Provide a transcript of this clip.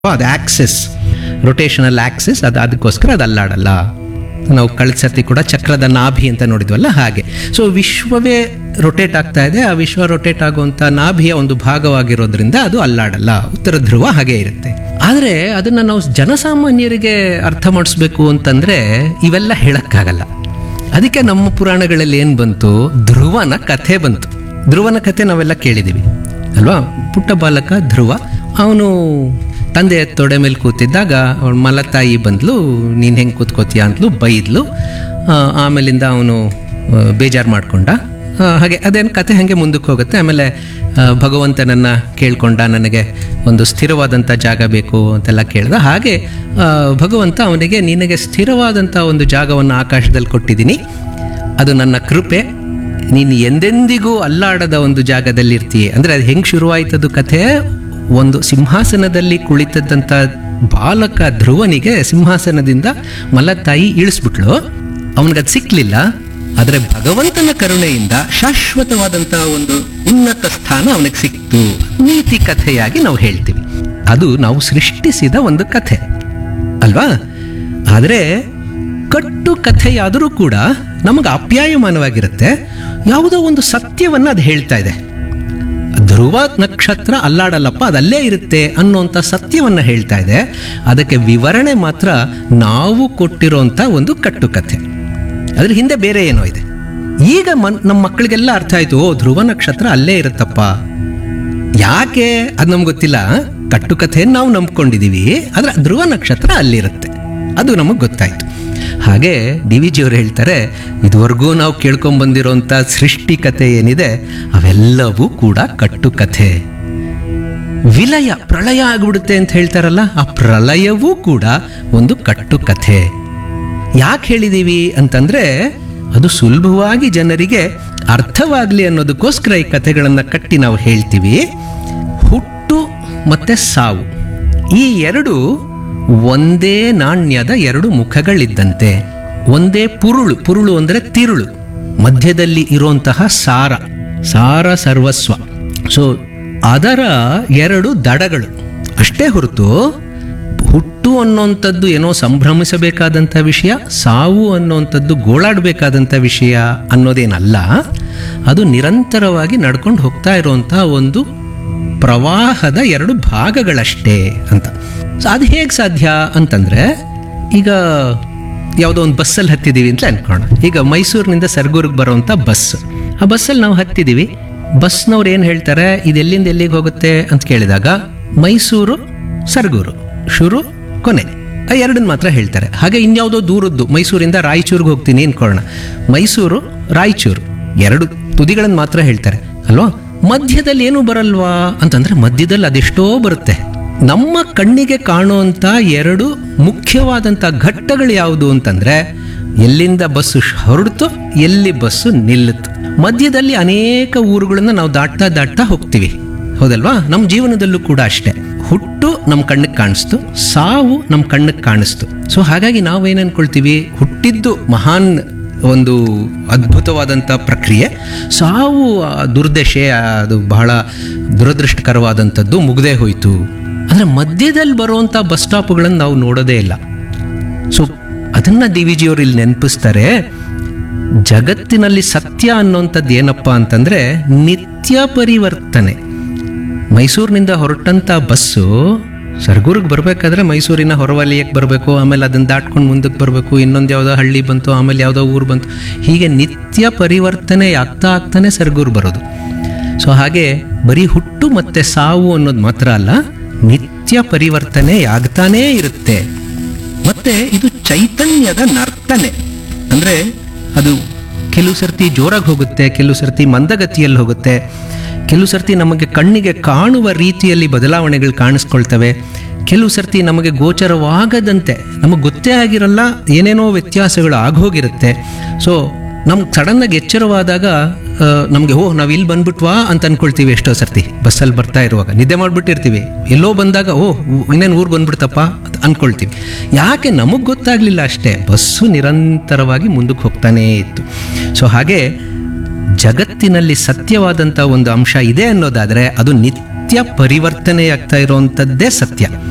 ಅದು Axis, rotational Axis, ಅದಕ್ಕೋಸ್ಕರ ಅದು ಅಲ್ಲಾಡಲ್ಲ. ನಾವು ಕಳೆದ ಸರ್ತಿ ಕೂಡ ಚಕ್ರದ ನಾಭಿ ಅಂತ ನೋಡಿದ್ವಲ್ಲ ಹಾಗೆ. ಸೊ ವಿಶ್ವವೇ ರೊಟೇಟ್ ಆಗ್ತಾ ಇದೆ, ಆ ವಿಶ್ವ ರೊಟೇಟ್ ಆಗುವಂಥ ನಾಭಿಯ ಒಂದು ಭಾಗವಾಗಿರೋದ್ರಿಂದ ಅದು ಅಲ್ಲಾಡಲ್ಲ. ಉತ್ತರ ಧ್ರುವ ಹಾಗೆ ಇರುತ್ತೆ. ಆದರೆ ಅದನ್ನು ನಾವು ಜನಸಾಮಾನ್ಯರಿಗೆ ಅರ್ಥ ಮಾಡಿಸ್ಬೇಕು ಅಂತಂದರೆ ಇವೆಲ್ಲ ಹೇಳೋಕ್ಕಾಗಲ್ಲ. ಅದಕ್ಕೆ ನಮ್ಮ ಪುರಾಣಗಳಲ್ಲಿ ಏನು ಬಂತು, ಧ್ರುವನ ಕಥೆ ಬಂತು. ಧ್ರುವನ ಕಥೆ ನಾವೆಲ್ಲ ಕೇಳಿದ್ದೀವಿ ಅಲ್ವಾ. ಪುಟ್ಟ ಬಾಲಕ ಧ್ರುವ, ಅವನು ತಂದೆ ತೊಡೆ ಮೇಲೆ ಕೂತಿದ್ದಾಗ ಅವಳ ಮಲತಾಯಿ ಬಂದ್ಲು, ನೀನು ಹೆಂಗೆ ಕೂತ್ಕೋತೀಯ ಅಂತಲೂ ಬೈದ್ಲು. ಆಮೇಲಿಂದ ಅವನು ಬೇಜಾರು ಮಾಡ್ಕೊಂಡ. ಹಾಗೆ ಅದೇನು ಕತೆ ಹಾಗೆ ಮುಂದಕ್ಕೆ ಹೋಗುತ್ತೆ. ಆಮೇಲೆ ಭಗವಂತನನ್ನು ಕೇಳ್ಕೊಂಡ, ನನಗೆ ಒಂದು ಸ್ಥಿರವಾದಂಥ ಜಾಗ ಬೇಕು ಅಂತೆಲ್ಲ ಕೇಳ್ದ. ಹಾಗೆ ಭಗವಂತ ಅವನಿಗೆ, ನಿನಗೆ ಸ್ಥಿರವಾದಂಥ ಒಂದು ಜಾಗವನ್ನು ಆಕಾಶದಲ್ಲಿ ಕೊಟ್ಟಿದ್ದೀನಿ, ಅದು ನನ್ನ ಕೃಪೆ, ನೀನು ಎಂದೆಂದಿಗೂ ಅಲ್ಲಾಡದ ಒಂದು ಜಾಗದಲ್ಲಿರ್ತೀಯ. ಅಂದರೆ ಅದು ಹೆಂಗೆ ಶುರುವಾಯ್ತದು ಕಥೆ, ಒಂದು ಸಿಂಹಾಸನದಲ್ಲಿ ಕುಳಿತದ್ದಂಥ ಬಾಲಕ ಧ್ರುವನಿಗೆ ಸಿಂಹಾಸನದಿಂದ ಮಲತಾಯಿ ಇಳಿಸ್ಬಿಟ್ಲು. ಅವನಿಗದು ಸಿಕ್ಕಲಿಲ್ಲ. ಆದರೆ ಭಗವಂತನ ಕರುಣೆಯಿಂದ ಶಾಶ್ವತವಾದಂಥ ಒಂದು ಉನ್ನತ ಸ್ಥಾನ ಅವನಿಗೆ ಸಿಕ್ತು. ನೀತಿ ಕಥೆಯಾಗಿ ನಾವು ಹೇಳ್ತೀವಿ. ಅದು ನಾವು ಸೃಷ್ಟಿಸಿದ ಒಂದು ಕಥೆ ಅಲ್ವಾ. ಆದರೆ ಕಟ್ಟು ಕಥೆಯಾದರೂ ಕೂಡ ನಮಗೆ ಆಪ್ಯಾಯಮಾನವಾಗಿರುತ್ತೆ. ಯಾವುದೋ ಒಂದು ಸತ್ಯವನ್ನು ಅದು ಹೇಳ್ತಾ ಇದೆ. ಧ್ರುವ ನಕ್ಷತ್ರ ಅಲ್ಲಾಡಲ್ಲಪ್ಪ, ಅದಲ್ಲೇ ಇರುತ್ತೆ ಅನ್ನೋಂಥ ಸತ್ಯವನ್ನು ಹೇಳ್ತಾ ಇದೆ. ಅದಕ್ಕೆ ವಿವರಣೆ ಮಾತ್ರ ನಾವು ಕೊಟ್ಟಿರೋಂಥ ಒಂದು ಕಟ್ಟುಕಥೆ. ಅದ್ರ ಹಿಂದೆ ಬೇರೆ ಏನೋ ಇದೆ. ಈಗ ನಮ್ಮ ಮಕ್ಕಳಿಗೆಲ್ಲ ಅರ್ಥ ಆಯ್ತು, ಓ ಧ್ರುವ ನಕ್ಷತ್ರ ಅಲ್ಲೇ ಇರುತ್ತಪ್ಪ. ಯಾಕೆ ಅದು ನಮ್ಗೆ ಗೊತ್ತಿಲ್ಲ. ಕಟ್ಟುಕಥೆಯನ್ನು ನಾವು ನಂಬ್ಕೊಂಡಿದ್ದೀವಿ, ಆದರೆ ಧ್ರುವ ನಕ್ಷತ್ರ ಅಲ್ಲಿರುತ್ತೆ, ಅದು ನಮಗೆ ಗೊತ್ತಾಯ್ತು. ಹಾಗೆ ಡಿ ವಿ ಜಿಯವರು ಹೇಳ್ತಾರೆ, ಇದುವರೆಗೂ ನಾವು ಕೇಳ್ಕೊಂಬಂದಿರೋಂಥ ಸೃಷ್ಟಿ ಕಥೆ ಏನಿದೆ ಅವೆಲ್ಲವೂ ಕೂಡ ಕಟ್ಟುಕಥೆ. ವಿಲಯ, ಪ್ರಳಯ ಆಗ್ಬಿಡುತ್ತೆ ಅಂತ ಹೇಳ್ತಾರಲ್ಲ, ಆ ಪ್ರಳಯವೂ ಕೂಡ ಒಂದು ಕಟ್ಟುಕಥೆ. ಯಾಕೆ ಹೇಳಿದ್ದೀವಿ ಅಂತಂದರೆ, ಅದು ಸುಲಭವಾಗಿ ಜನರಿಗೆ ಅರ್ಥವಾಗಲಿ ಅನ್ನೋದಕ್ಕೋಸ್ಕರ ಈ ಕಥೆಗಳನ್ನು ಕಟ್ಟಿ ನಾವು ಹೇಳ್ತೀವಿ. ಹುಟ್ಟು ಮತ್ತು ಸಾವು, ಈ ಎರಡು ಒಂದೇ ನಾಣ್ಯದ ಎರಡು ಮುಖಗಳಿದ್ದಂತೆ. ಒಂದೇ ಪುರುಳು, ಪುರುಳು ಅಂದರೆ ತಿರುಳು, ಮಧ್ಯದಲ್ಲಿ ಇರುವಂತಹ ಸಾರ, ಸಾರ ಸರ್ವಸ್ವ. ಸೊ ಅದರ ಎರಡು ದಡಗಳು ಅಷ್ಟೇ ಹೊರತು ಹುಟ್ಟು ಅನ್ನೋಂಥದ್ದು ಏನೋ ಸಂಭ್ರಮಿಸಬೇಕಾದಂಥ ವಿಷಯ, ಸಾವು ಅನ್ನೋಂಥದ್ದು ಗೋಳಾಡಬೇಕಾದಂಥ ವಿಷಯ ಅನ್ನೋದೇನಲ್ಲ. ಅದು ನಿರಂತರವಾಗಿ ನಡ್ಕೊಂಡು ಹೋಗ್ತಾ ಇರುವಂಥ ಒಂದು ಪ್ರವಾಹದ ಎರಡು ಭಾಗಗಳಷ್ಟೇ ಅಂತ. ಸೊ ಅದು ಹೇಗೆ ಸಾಧ್ಯ ಅಂತಂದರೆ, ಈಗ ಯಾವುದೋ ಒಂದು ಬಸ್ಸಲ್ಲಿ ಹತ್ತಿದ್ದೀವಿ ಅಂತ ಅನ್ಕೋಣ. ಈಗ ಮೈಸೂರಿನಿಂದ ಸರಗೂರಿಗೆ ಬರೋವಂಥ ಬಸ್, ಆ ಬಸ್ಸಲ್ಲಿ ನಾವು ಹತ್ತಿದ್ದೀವಿ. ಬಸ್ನವ್ರು ಏನು ಹೇಳ್ತಾರೆ, ಇದು ಎಲ್ಲಿಂದ ಎಲ್ಲಿಗೆ ಹೋಗುತ್ತೆ ಅಂತ ಕೇಳಿದಾಗ ಮೈಸೂರು ಸರಗೂರು, ಶುರು ಕೊನೆ, ಆ ಎರಡನ್ನ ಮಾತ್ರ ಹೇಳ್ತಾರೆ. ಹಾಗೆ ಇನ್ಯಾವುದೋ ದೂರದ್ದು, ಮೈಸೂರಿಂದ ರಾಯಚೂರಿಗೆ ಹೋಗ್ತೀನಿ ಅನ್ಕೊಳ್ಳೋಣ, ಮೈಸೂರು ರಾಯಚೂರು ಎರಡು ತುದಿಗಳನ್ನು ಮಾತ್ರ ಹೇಳ್ತಾರೆ ಅಲ್ವಾ. ಮಧ್ಯದಲ್ಲಿ ಏನೂ ಬರಲ್ವಾ ಅಂತಂದರೆ, ಮಧ್ಯದಲ್ಲಿ ಅದೆಷ್ಟೋ ಬರುತ್ತೆ. ನಮ್ಮ ಕಣ್ಣಿಗೆ ಕಾಣುವಂಥ ಎರಡು ಮುಖ್ಯವಾದಂಥ ಘಟ್ಟಗಳು ಯಾವುದು ಅಂತಂದರೆ, ಎಲ್ಲಿಂದ ಬಸ್ಸು ಹೊರಡ್ತು, ಎಲ್ಲಿ ಬಸ್ಸು ನಿಲ್ಲುತ್ತು. ಮಧ್ಯದಲ್ಲಿ ಅನೇಕ ಊರುಗಳನ್ನು ನಾವು ದಾಟ್ತಾ ದಾಟ್ತಾ ಹೋಗ್ತೀವಿ, ಹೌದಲ್ವಾ. ನಮ್ಮ ಜೀವನದಲ್ಲೂ ಕೂಡ ಅಷ್ಟೇ. ಹುಟ್ಟು ನಮ್ಮ ಕಣ್ಣಿಗೆ ಕಾಣಿಸ್ತು, ಸಾವು ನಮ್ಮ ಕಣ್ಣಿಗೆ ಕಾಣಿಸ್ತು. ಸೊ ಹಾಗಾಗಿ ನಾವೇನು ಅನ್ಕೊಳ್ತೀವಿ, ಹುಟ್ಟಿದ್ದು ಮಹಾನ್ ಒಂದು ಅದ್ಭುತವಾದಂಥ ಪ್ರಕ್ರಿಯೆ, ಸಾವು ದುರ್ದಶೆ, ಅದು ಬಹಳ ದುರದೃಷ್ಟಕರವಾದಂಥದ್ದು, ಮುಗ್ದೇ ಹೋಯಿತು. ಆದರೆ ಮಧ್ಯದಲ್ಲಿ ಬರುವಂಥ ಬಸ್ ಸ್ಟಾಪ್ಗಳನ್ನು ನಾವು ನೋಡೋದೇ ಇಲ್ಲ. ಸೊ ಅದನ್ನು ಡಿ ವಿ ಜಿಯವರು ಇಲ್ಲಿ ನೆನಪಿಸ್ತಾರೆ. ಜಗತ್ತಿನಲ್ಲಿ ಸತ್ಯ ಅನ್ನೋಂಥದ್ದು ಏನಪ್ಪ ಅಂತಂದರೆ ನಿತ್ಯ ಪರಿವರ್ತನೆ. ಮೈಸೂರಿನಿಂದ ಹೊರಟಂಥ ಬಸ್ಸು ಸರಗೂರಿಗೆ ಬರಬೇಕಾದ್ರೆ ಮೈಸೂರಿನ ಹೊರವಲಯಕ್ಕೆ ಬರಬೇಕು, ಆಮೇಲೆ ಅದನ್ನು ದಾಟ್ಕೊಂಡು ಮುಂದಕ್ಕೆ ಬರಬೇಕು, ಇನ್ನೊಂದು ಯಾವುದೋ ಹಳ್ಳಿ ಬಂತು, ಆಮೇಲೆ ಯಾವುದೋ ಊರು ಬಂತು, ಹೀಗೆ ನಿತ್ಯ ಪರಿವರ್ತನೆ ಆಗ್ತಾನೆ ಸರಗೂರು ಬರೋದು. ಸೊ ಹಾಗೆ ಬರೀ ಹುಟ್ಟು ಮತ್ತು ಸಾವು ಅನ್ನೋದು ಮಾತ್ರ ಅಲ್ಲ, ನಿತ್ಯ ಪರಿವರ್ತನೆ ಆಗ್ತಾನೇ ಇರುತ್ತೆ. ಮತ್ತು ಇದು ಚೈತನ್ಯದ ನರ್ತನೆ. ಅಂದರೆ ಅದು ಕೆಲವು ಸರ್ತಿ ಜೋರಾಗಿ ಹೋಗುತ್ತೆ, ಕೆಲವು ಸರ್ತಿ ಮಂದಗತಿಯಲ್ಲಿ ಹೋಗುತ್ತೆ, ಕೆಲವು ಸರ್ತಿ ನಮಗೆ ಕಣ್ಣಿಗೆ ಕಾಣುವ ರೀತಿಯಲ್ಲಿ ಬದಲಾವಣೆಗಳು ಕಾಣಿಸ್ಕೊಳ್ತವೆ, ಕೆಲವು ಸರ್ತಿ ನಮಗೆ ಗೋಚರವಾಗದಂತೆ, ನಮಗೆ ಗೊತ್ತೇ ಆಗಿರಲ್ಲ, ಏನೇನೋ ವ್ಯತ್ಯಾಸಗಳು ಆಗೋಗಿರುತ್ತೆ. ಸೊ ನಮ್ಗೆ ಸಡನ್ನಾಗಿ ಎಚ್ಚರವಾದಾಗ ನಮಗೆ ಓಹ್ ನಾವು ಇಲ್ಲಿ ಬಂದ್ಬಿಟ್ವಾ ಅಂತ ಅಂದ್ಕೊಳ್ತೀವಿ. ಎಷ್ಟೋ ಸರ್ತಿ ಬಸ್ಸಲ್ಲಿ ಬರ್ತಾ ಇರುವಾಗ ನಿದ್ದೆ ಮಾಡಿಬಿಟ್ಟಿರ್ತೀವಿ, ಎಲ್ಲೋ ಬಂದಾಗ ಓಹ್ ಇನ್ನೇನು ಊರು ಬಂದ್ಬಿಡ್ತಪ್ಪ ಅಂತ ಅಂದ್ಕೊಳ್ತೀವಿ. ಯಾಕೆ ನಮಗೆ ಗೊತ್ತಾಗಲಿಲ್ಲ ಅಷ್ಟೇ, ಬಸ್ಸು ನಿರಂತರವಾಗಿ ಮುಂದಕ್ಕೆ ಹೋಗ್ತಾನೇ ಇತ್ತು. ಸೊ ಹಾಗೆ ಜಗತ್ತಿನಲ್ಲಿ ಸತ್ಯವಾದಂಥ ಒಂದು ಅಂಶ ಇದೆ ಅನ್ನೋದಾದರೆ ಅದು ನಿತ್ಯ ಪರಿವರ್ತನೆಯಾಗ್ತಾ ಇರುವಂಥದ್ದೇ ಸತ್ಯ.